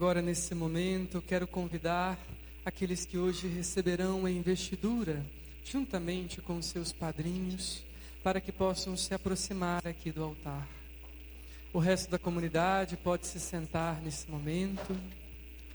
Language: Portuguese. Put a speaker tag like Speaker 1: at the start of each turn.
Speaker 1: Agora, nesse momento, quero convidar aqueles que hoje receberão a investidura, juntamente com seus padrinhos, para que possam se aproximar aqui do altar. O resto da comunidade pode se sentar nesse momento.